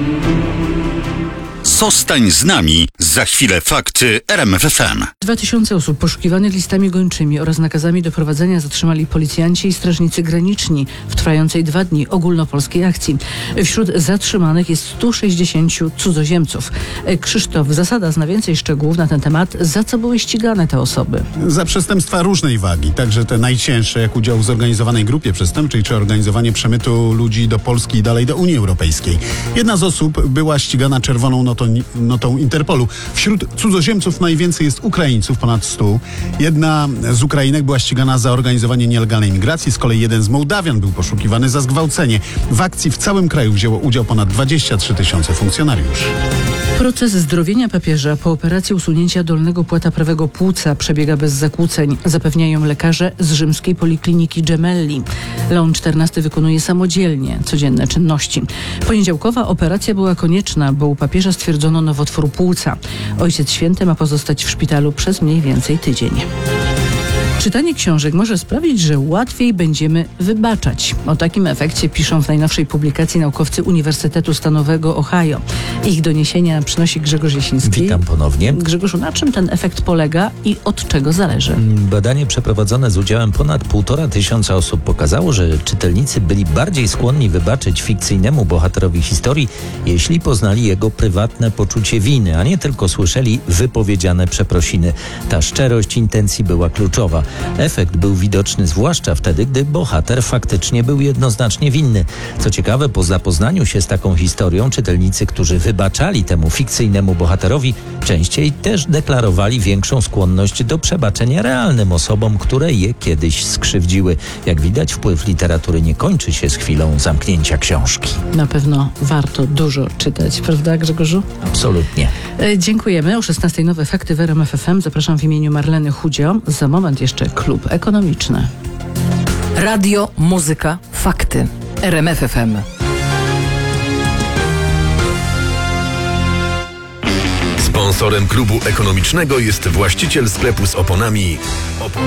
Zostań z nami, za chwilę fakty RMF FM. 2000 osób poszukiwanych listami gończymi oraz nakazami doprowadzenia zatrzymali policjanci i strażnicy graniczni w trwającej 2 dni ogólnopolskiej akcji. Wśród zatrzymanych jest 160 cudzoziemców. Krzysztof Zasada zna więcej szczegółów na ten temat. Za co były ścigane te osoby? Za przestępstwa różnej wagi, także te najcięższe, jak udział w zorganizowanej grupie przestępczej czy organizowanie przemytu ludzi do Polski i dalej do Unii Europejskiej. Jedna z osób była ścigana czerwoną notą Interpolu. Wśród cudzoziemców najwięcej jest Ukraińców, ponad 100. Jedna z Ukrainek była ścigana za organizowanie nielegalnej migracji, z kolei jeden z Mołdawian był poszukiwany za zgwałcenie. W akcji w całym kraju wzięło udział ponad 23 000 funkcjonariuszy. Proces zdrowienia papieża po operacji usunięcia dolnego płata prawego płuca przebiega bez zakłóceń, zapewniają lekarze z rzymskiej polikliniki Gemelli. Leon XIV wykonuje samodzielnie codzienne czynności. Poniedziałkowa operacja była konieczna, bo u papieża stwierdzono nowotwór płuca. Ojciec Święty ma pozostać w szpitalu przez mniej więcej tydzień. Czytanie książek może sprawić, że łatwiej będziemy wybaczać. O takim efekcie piszą w najnowszej publikacji naukowcy Uniwersytetu Stanowego Ohio. Ich doniesienia przynosi Grzegorz Jasiński. Witam ponownie. Grzegorzu, na czym ten efekt polega i od czego zależy? Badanie przeprowadzone z udziałem ponad 1500 osób pokazało, że czytelnicy byli bardziej skłonni wybaczyć fikcyjnemu bohaterowi historii, jeśli poznali jego prywatne poczucie winy, a nie tylko słyszeli wypowiedziane przeprosiny. Ta szczerość intencji była kluczowa. Efekt był widoczny zwłaszcza wtedy, gdy bohater faktycznie był jednoznacznie winny. Co ciekawe, po zapoznaniu się z taką historią, czytelnicy, którzy wybaczali temu fikcyjnemu bohaterowi, częściej też deklarowali większą skłonność do przebaczenia realnym osobom, które je kiedyś skrzywdziły. Jak widać, wpływ literatury nie kończy się z chwilą zamknięcia książki. Na pewno warto dużo czytać, prawda, Grzegorzu? Absolutnie. Dziękujemy. O 16:00 nowe fakty w RMF FM. Zapraszam w imieniu Marleny Chudzio. Za moment jeszcze klub ekonomiczny. Radio, muzyka, fakty. RMF FM. Sponsorem klubu ekonomicznego jest właściciel sklepu z oponami